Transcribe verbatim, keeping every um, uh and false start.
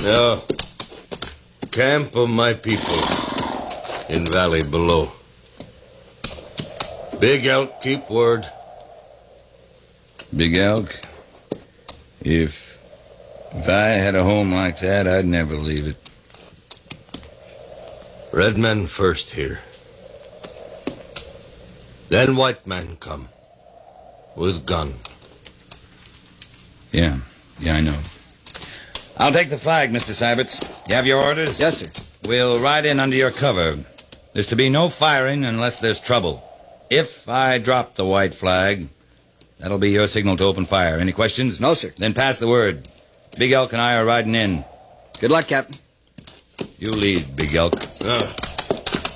Now, camp of my people in valley below. Big Elk, keep word. Big Elk? If... If I had a home like that, I'd never leave it. Red men first here. Then white men come. With gun. Yeah. Yeah, I know. I'll take the flag, Mister Syberts. You have your orders? Yes, sir. We'll ride in under your cover. There's to be no firing unless there's trouble. If I drop the white flag, that'll be your signal to open fire. Any questions? No, sir. Then pass the word. Big Elk and I are riding in. Good luck, Captain. You lead, Big Elk. Uh.